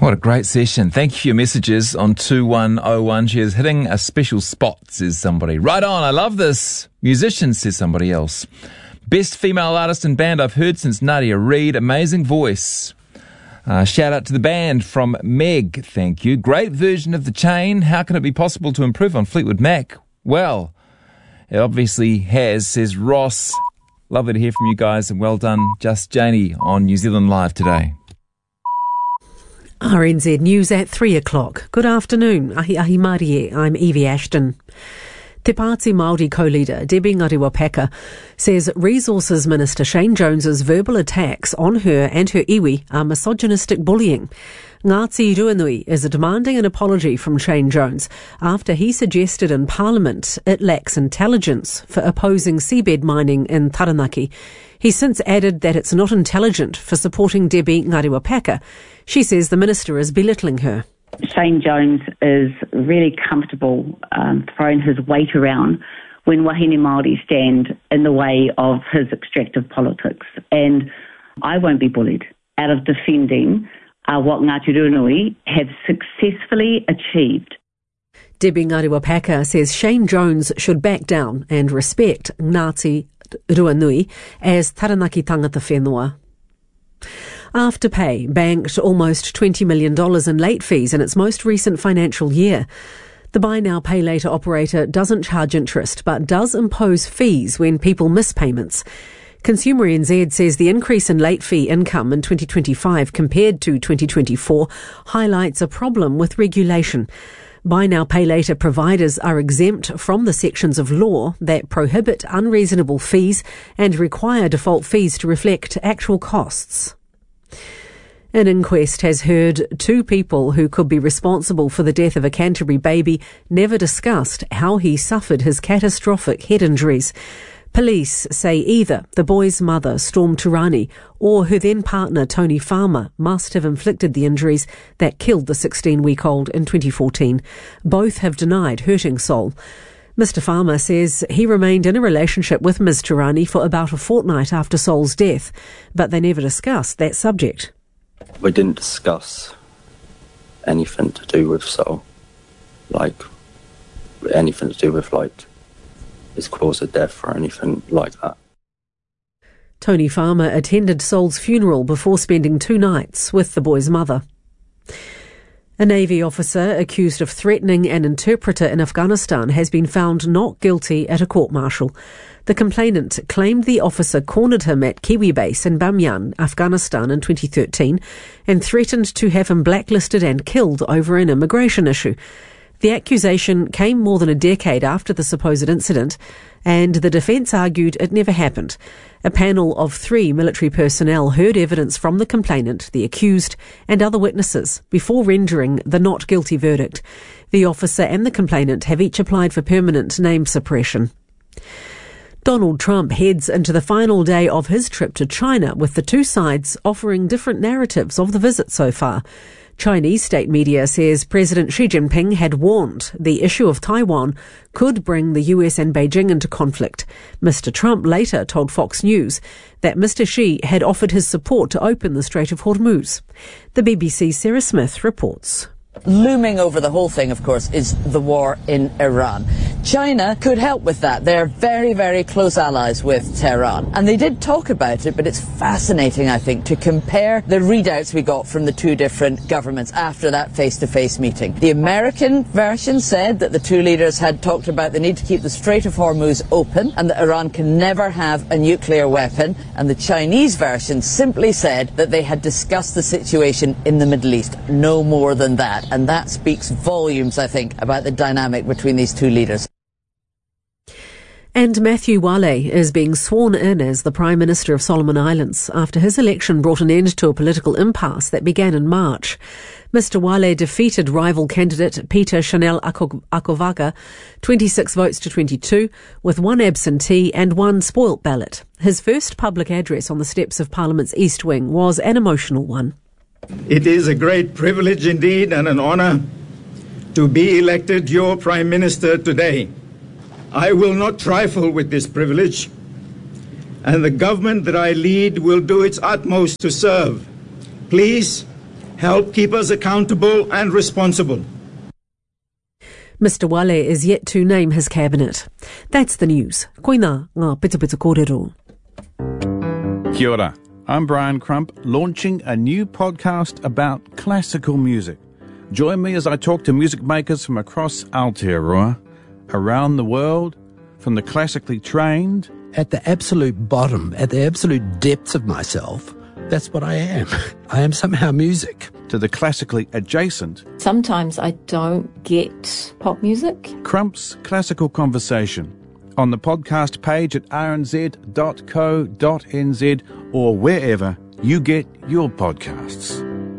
What a great session. Thank you for your messages on 2101. She is hitting a special spot, says somebody. Right on, I love this. Musician, says somebody else. Best female artist and band I've heard since Nadia Reid. Amazing voice. Shout out to the band from Meg, thank you. Great version of The Chain. How can it be possible to improve on Fleetwood Mac? Well, it obviously has, says Ross. Lovely to hear from you guys, and well done, Just Janie, on New Zealand Live today. RNZ News at 3 o'clock. Good afternoon. Ahi Marie, I'm Evie Ashton. Te Pāti Māori co-leader Debbie Ngariwapeka says Resources Minister Shane Jones's verbal attacks on her and her iwi are misogynistic bullying. Ngāti Ruanui is demanding an apology from Shane Jones after he suggested in Parliament it lacks intelligence for opposing seabed mining in Taranaki. He's since added that it's not intelligent for supporting Debbie Ngariwapeka. She says the minister is belittling her. Shane Jones is really comfortable throwing his weight around when wahine Māori stand in the way of his extractive politics. And I won't be bullied out of defending what Ngāti Ruanui have successfully achieved. Debbie Ngariwapeka says Shane Jones should back down and respect Ngāti Ruanui as Taranaki tangata whenua. Afterpay banked almost $20 million in late fees in its most recent financial year. The Buy Now Pay Later operator doesn't charge interest but does impose fees when people miss payments. Consumer NZ says the increase in late fee income in 2025 compared to 2024 highlights a problem with regulation. Buy Now Pay Later providers are exempt from the sections of law that prohibit unreasonable fees and require default fees to reflect actual costs. An inquest has heard two people who could be responsible for the death of a Canterbury baby never discussed how he suffered his catastrophic head injuries. Police say either the boy's mother, Storm Turani, or her then partner, Tony Farmer, must have inflicted the injuries that killed the 16-week-old in 2014. Both have denied hurting Sol. Mr. Farmer says he remained in a relationship with Ms. Turani for about a fortnight after Sol's death, but they never discussed that subject. We didn't discuss anything to do with Sol, anything to do with his cause of death or anything like that. Tony Farmer attended Sol's funeral before spending 2 nights with the boy's mother. A Navy officer accused of threatening an interpreter in Afghanistan has been found not guilty at a court-martial. The complainant claimed the officer cornered him at Kiwi Base in Bamyan, Afghanistan in 2013 and threatened to have him blacklisted and killed over an immigration issue. The accusation came more than a decade after the supposed incident, and the defence argued it never happened. A panel of 3 military personnel heard evidence from the complainant, the accused, and other witnesses before rendering the not guilty verdict. The officer and the complainant have each applied for permanent name suppression. Donald Trump heads into the final day of his trip to China, with the two sides offering different narratives of the visit so far. Chinese state media says President Xi Jinping had warned the issue of Taiwan could bring the US and Beijing into conflict. Mr. Trump later told Fox News that Mr. Xi had offered his support to open the Strait of Hormuz. The BBC's Sarah Smith reports. Looming over the whole thing, of course, is the war in Iran. China could help with that. They're very, very close allies with Tehran. And they did talk about it, but it's fascinating, I think, to compare the readouts we got from the two different governments after that face-to-face meeting. The American version said that the two leaders had talked about the need to keep the Strait of Hormuz open and that Iran can never have a nuclear weapon. And the Chinese version simply said that they had discussed the situation in the Middle East. No more than that. And that speaks volumes, I think, about the dynamic between these two leaders. And Matthew Wale is being sworn in as the Prime Minister of Solomon Islands after his election brought an end to a political impasse that began in March. Mr. Wale defeated rival candidate Peter Chanel Akovaga 26 votes to 22, with 1 absentee and 1 spoilt ballot. His first public address on the steps of Parliament's East Wing was an emotional one. It is a great privilege indeed and an honour to be elected your Prime Minister today. I will not trifle with this privilege, and the government that I lead will do its utmost to serve. Please help keep us accountable and responsible. Mr. Wale is yet to name his cabinet. That's the news. Koina ngā pita kōrero. Kia ora. I'm Brian Crump, launching a new podcast about classical music. Join me as I talk to music makers from across Aotearoa, around the world, from the classically trained. At the absolute bottom, at the absolute depths of myself, that's what I am. I am somehow music. To the classically adjacent. Sometimes I don't get pop music. Crump's Classical Conversation on the podcast page at rnz.co.nz or wherever you get your podcasts.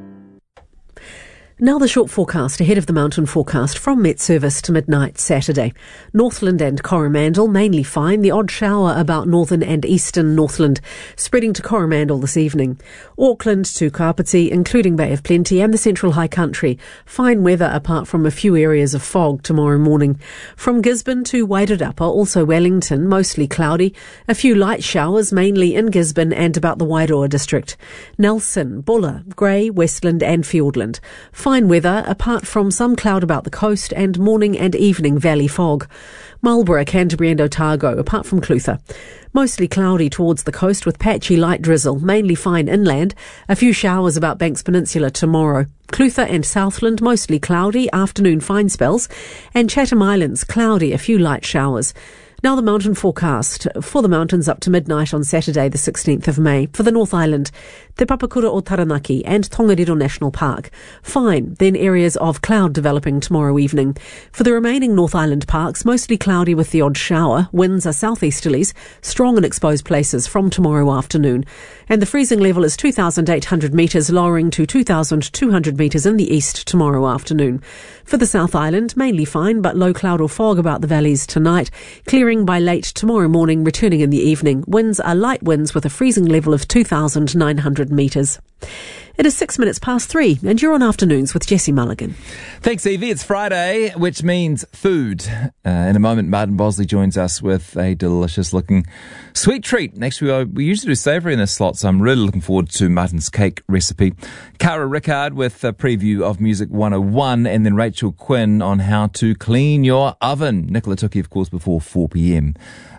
Now the short forecast ahead of the mountain forecast from Met Service to midnight Saturday. Northland and Coromandel mainly fine, the odd shower about northern and eastern Northland, spreading to Coromandel this evening. Auckland to Kapiti, including Bay of Plenty and the Central High Country, fine weather apart from a few areas of fog tomorrow morning. From Gisborne to Wairarapa, also Wellington, mostly cloudy, a few light showers mainly in Gisborne and about the Wairoa district. Nelson, Buller, Grey, Westland and Fiordland. Fine weather, apart from some cloud about the coast and morning and evening valley fog. Marlborough, Canterbury and Otago, apart from Clutha. Mostly cloudy towards the coast with patchy light drizzle, mainly fine inland. A few showers about Banks Peninsula tomorrow. Clutha and Southland, mostly cloudy, afternoon fine spells. And Chatham Islands, cloudy, a few light showers. Now the mountain forecast for the mountains up to midnight on Saturday the 16th of May. For the North Island, Te Papakura o Taranaki and Tongariro National Park. Fine, then areas of cloud developing tomorrow evening. For the remaining North Island parks, mostly cloudy with the odd shower. Winds are southeasterlies, strong in exposed places from tomorrow afternoon. And the freezing level is 2,800 metres, lowering to 2,200 metres in the east tomorrow afternoon. For the South Island, mainly fine, but low cloud or fog about the valleys tonight. Clearing by late tomorrow morning, returning in the evening. Winds are light winds with a freezing level of 2,900 metres. It is 6 minutes past 3, and you're on Afternoons with Jesse Mulligan. Thanks, Evie. It's Friday, which means food. In a moment, Martin Bosley joins us with a delicious-looking sweet treat. Actually, we usually do savoury in this slot, so I'm really looking forward to Martin's cake recipe. Cara Rickard with a preview of Music 101, and then Rachel Quinn on how to clean your oven. Nicola Tuki, of course, before 4 p.m.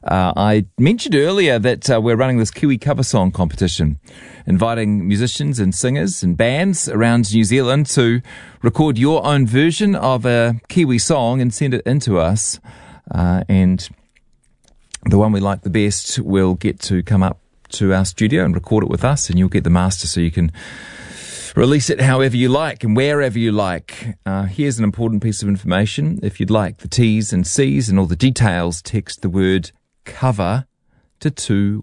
I mentioned earlier that we're running this Kiwi cover song competition, inviting musicians and singers and bands around New Zealand to record your own version of a Kiwi song and send it in to us. And the one we like the best will get to come up to our studio and record it with us, and you'll get the master so you can release it however you like and wherever you like. Here's an important piece of information. If you'd like the T's and C's and all the details, text the word cover to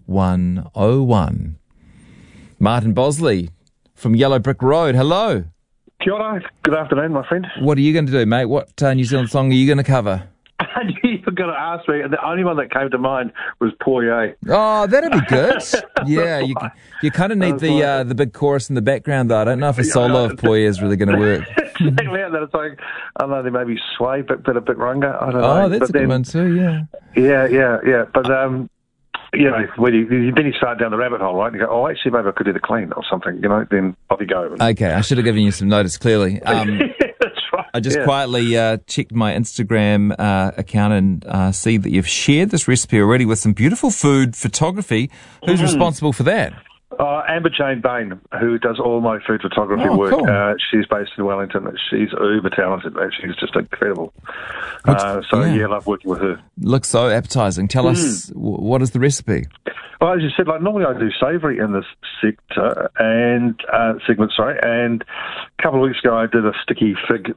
2101. Martin Bosley from Yellow Brick Road. Hello. Kia ora. Good afternoon, my friend. What are you going to do, mate? What New Zealand song are you going to cover? You were going to ask me. The only one that came to mind was Poirier. Oh, that'd be good. Yeah, you kind of need the big chorus in the background, though. I don't know if a solo of Poirier is really going to work. Exactly. It's like, I don't know, there may be Sway, but a bit runga. I don't know. Oh, that's a good one too, yeah. Yeah. But, you know, then you start down the rabbit hole, right? And you go, oh, actually, maybe I could do the clean or something, you know, then off you go. Okay, I should have given you some notice, clearly. That's right. I just quietly checked my Instagram account and see that you've shared this recipe already with some beautiful food photography. Who's responsible for that? Amber Jane Bain, who does all my food photography work. Cool. She's based in Wellington. She's uber talented. She's just incredible. I love working with her. Looks so appetizing. Tell us, what is the recipe? Well, as you said, like normally I do savoury in this segment. And a couple of weeks ago I did a sticky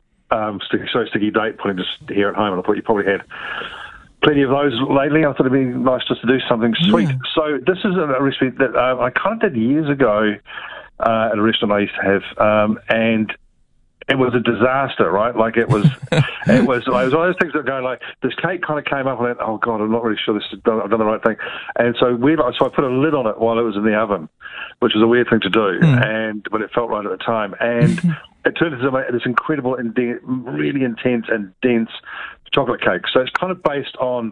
date pudding just here at home, and I thought you probably had plenty of those lately. I thought it'd be nice just to do something sweet. Yeah. So this is a recipe that I kind of did years ago at a restaurant I used to have, and it was a disaster, right? Like it was one of those things that go like, this cake kind of came up and I went, oh God, I'm not really sure I've done the right thing. And so I put a lid on it while it was in the oven, which was a weird thing to do, but it felt right at the time. And it turned into this incredible, really intense and dense chocolate cake. So it's kind of based on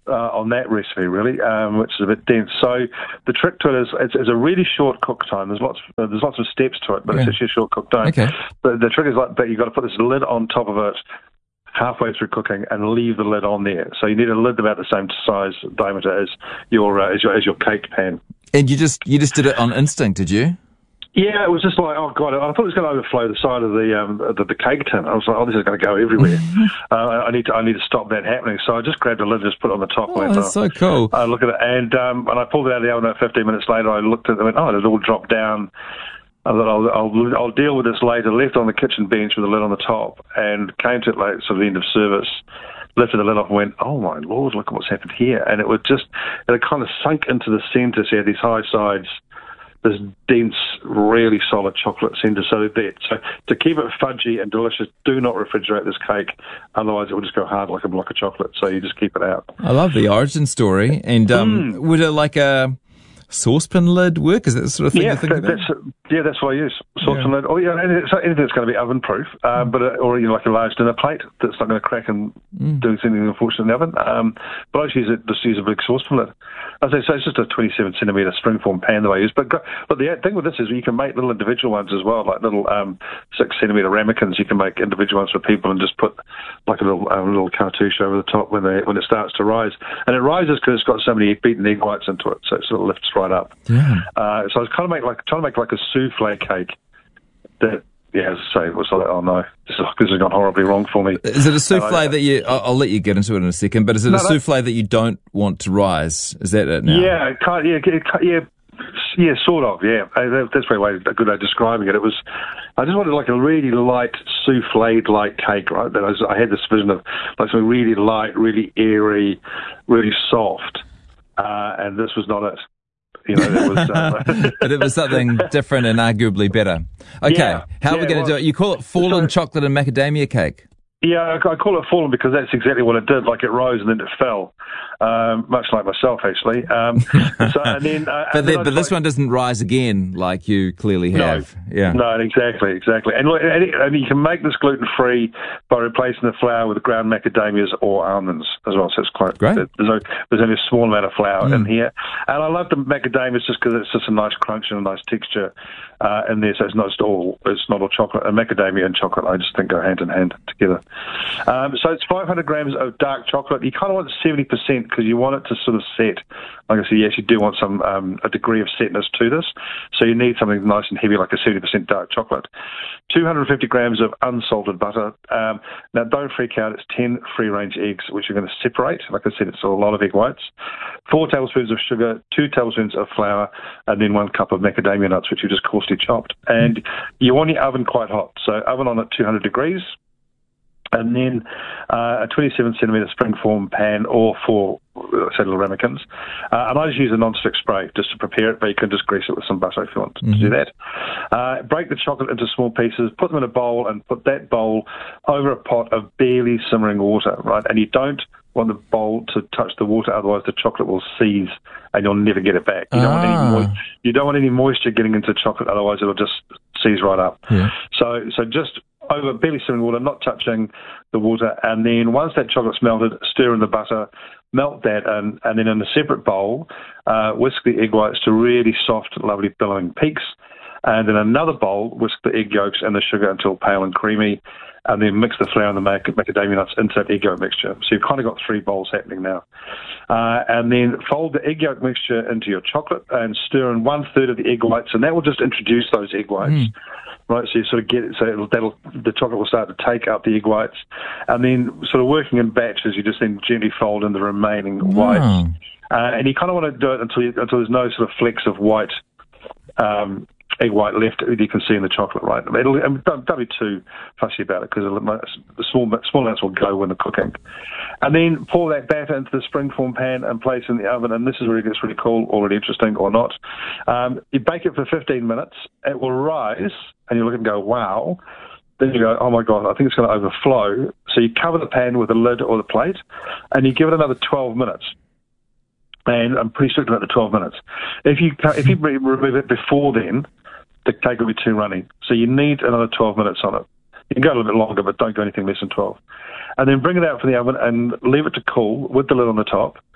on that recipe, really, which is a bit dense. So the trick to it is it's a really short cook time. There's lots of steps to it, but it's actually a short cook time. Okay. The trick is that you've got to put this lid on top of it halfway through cooking and leave the lid on there. So you need a lid about the same size diameter as your cake pan. And you just did it on instinct, did you? Yeah, it was just like, oh god, I thought it was going to overflow the side of the cake tin. I was like, oh, this is going to go everywhere. I need to stop that happening. So I just grabbed a lid and just put it on the top. Oh, that's so cool. I look at it, and I pulled it out of the oven. 15 minutes later, I looked at it and went, oh, it had all dropped down. I thought I'll deal with this later. Left on the kitchen bench with the lid on the top, and came to it like sort of the end of service. Lifted the lid off and went, oh my lord, look at what's happened here. And it had kind of sunk into the centre. So you had these high sides, this dense, really solid chocolate centre. So to keep it fudgy and delicious, do not refrigerate this cake. Otherwise, it will just go hard like a block of chocolate. So you just keep it out. I love the origin story. And would it like a saucepan lid work? Is that the sort of thing you're thinking about? That's what I use. Saucepan lid. Or anything that's going to be oven proof, or like a large dinner plate that's not going to crack and do anything unfortunate in the oven. But I just use a big saucepan lid. As I say, it's just a 27 centimetre springform pan that I use. But the thing with this is you can make little individual ones as well, like little 6 centimetre ramekins. You can make individual ones for people and just put like a little cartouche over the top when it starts to rise. And it rises because it's got so many beaten egg whites into it, so it sort of lifts right up. Yeah. So I was trying to make like a souffle cake that. Yeah, as I say, it was like, oh no, this has gone horribly wrong for me. Is it a souffle that you? I'll let you get into it in a second. But is it a souffle that you don't want to rise? Is that it now? Yeah, sort of. Yeah, that's probably a good way of describing it. I just wanted like a really light souffle-like cake, right? I had this vision of like something really light, really airy, really soft, and this was not it. It was, but it was something different and arguably better. Okay, how are we going to do it? You call it fallen chocolate and macadamia cake? Yeah, I call it fallen because that's exactly what it did. Like it rose and then it fell, much like myself actually. But this one doesn't rise again like you clearly have. No, exactly. And look, and you can make this gluten free by replacing the flour with ground macadamias or almonds as well. So it's quite great. There's only a small amount of flour in here, and I love the macadamias just because it's just a nice crunch and a nice texture in there. So it's not all chocolate. And macadamia and chocolate, I just think go hand in hand together. So it's 500 grams of dark chocolate. You kind of want 70% because you want it to sort of set. Like I said, you actually do want a degree of setness to this. So you need something nice and heavy like a 70% dark chocolate. 250 grams of unsalted butter. Now, don't freak out. It's 10 free-range eggs, which you're going to separate. Like I said, it's a lot of egg whites. 4 tablespoons of sugar, 2 tablespoons of flour, and then 1 cup of macadamia nuts, which you just coarsely chopped. And you want your oven quite hot. So oven on at 200 degrees. And then a 27 centimetre springform pan or 4 little ramekins. And I just use a non-stick spray just to prepare it, but you can just grease it with some butter if you want to do that. Break the chocolate into small pieces, put them in a bowl, and put that bowl over a pot of barely simmering water, right? And you don't want the bowl to touch the water, otherwise the chocolate will seize and you'll never get it back. You don't want any moisture getting into the chocolate, otherwise it'll just seize right up. Yeah. So just over barely simmering water, not touching the water, and then once that chocolate's melted, stir in the butter, melt that, and then in a separate bowl, whisk the egg whites to really soft, lovely billowing peaks, and in another bowl, whisk the egg yolks and the sugar until pale and creamy, and then mix the flour and the macadamia nuts into that egg yolk mixture. So you've kind of got 3 bowls happening now. And then fold the egg yolk mixture into your chocolate and stir in 1/3 of the egg whites, and that will just introduce those egg whites. Right, so you sort of get it, so the chocolate will start to take up the egg whites, and then sort of working in batches, you just then gently fold in the remaining whites, and you kind of want to do it until there's no sort of flecks of white egg white left you can see in the chocolate, right? Don't be too fussy about it because the small amounts will go when they're cooking. And then pour that batter into the springform pan and place in the oven, and this is where it gets really cool, or really interesting, or not. You bake it for 15 minutes. It will rise, and you look and go, wow. Then you go, oh my God, I think it's going to overflow. So you cover the pan with a lid or the plate, and you give it another 12 minutes. And I'm pretty strict about the 12 minutes. If you remove it before then, the cake will be too runny. So you need another 12 minutes on it. You can go a little bit longer, but don't go anything less than 12. And then bring it out from the oven and leave it to cool with the lid on the top.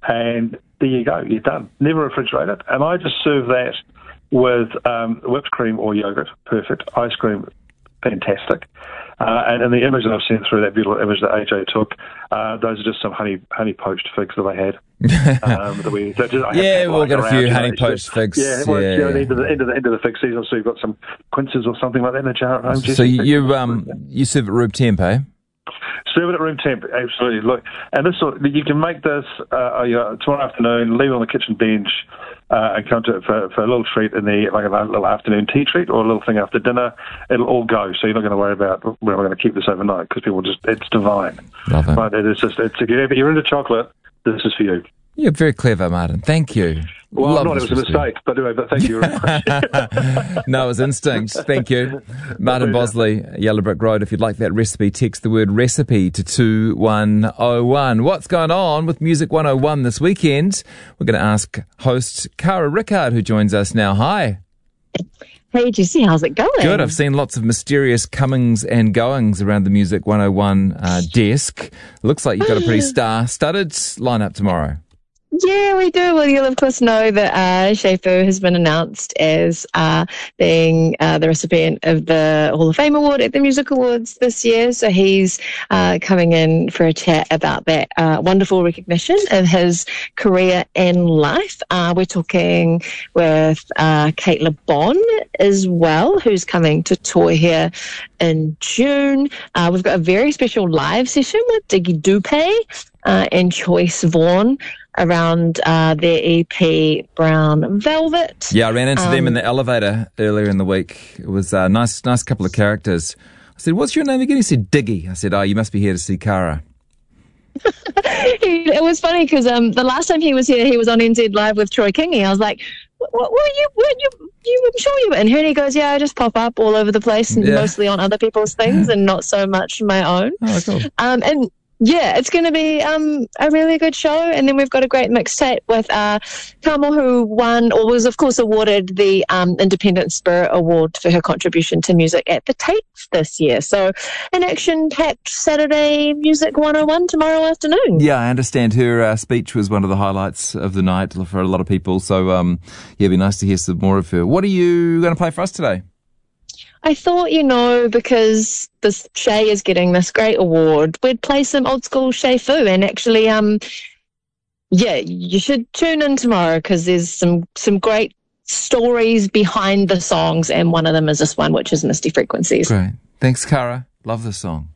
and there you go, you're done. Never refrigerate it. And I just serve that with whipped cream or yogurt, perfect. Ice cream, fantastic. And in the image that I've sent through, that beautiful image that AJ took, those are just some honey poached figs that I had. We've all got a few honey poached figs. Yeah, well, end of the fig season, so you've got some quinces or something like that in the jar at home. So you serve at room temp, eh? Serve it at room temp, absolutely. Look, and you can make this tomorrow afternoon, leave it on the kitchen bench, and come to it for a little treat like a little afternoon tea treat or a little thing after dinner. It'll all go, so you're not going to worry about where am I going to keep this overnight, because it's divine. Love it. But if you're into chocolate, this is for you. You're very clever, Martin. Thank you. Well, I'm not, it was a mistake, but anyway, thank you very much. No, it was instinct. Thank you. Martin Bosley, Yellow Brick Road. If you'd like that recipe, text the word recipe to 2101. What's going on with Music 101 this weekend? We're going to ask host Cara Rickard, who joins us now. Hi. Hey, Jesse, how's it going? Good. I've seen lots of mysterious comings and goings around the Music 101 desk. Looks like you've got a pretty star-studded lineup tomorrow. Yeah, we do. Well, you'll of course know that Shea Fu has been announced as being the recipient of the Hall of Fame Award at the Music Awards this year. So he's coming in for a chat about that wonderful recognition of his career and life. We're talking with Kate LeBon as well, who's coming to tour here in June. We've got a very special live session with Diggy Dupe and Choice Vaughan around their EP Brown Velvet. Yeah, I ran into them in the elevator earlier in the week. It was a nice couple of characters. I said, "What's your name again?" He said, "Diggy." I said, "Oh, you must be here to see Cara." It was funny because the last time he was here, he was on NZ Live with Troy Kingi. I was like, "What were you? I'm sure you were in here." And he goes, "Yeah, I just pop up all over the place, and mostly on other people's things, and not so much my own." Oh, cool. And yeah, it's going to be a really good show. And then we've got a great mixtape with Carmel, who won or was, of course, awarded the Independent Spirit Award for her contribution to music at the Tapes this year. So an action-packed Saturday Music 101 tomorrow afternoon. Yeah, I understand her speech was one of the highlights of the night for a lot of people. So, yeah, it'd be nice to hear some more of her. What are you going to play for us today? I thought, because this Shea is getting this great award, we'd play some old school Shea Fu. And actually, you should tune in tomorrow because there's some great stories behind the songs. And one of them is this one, which is Misty Frequencies. Great. Thanks, Cara. Love the song.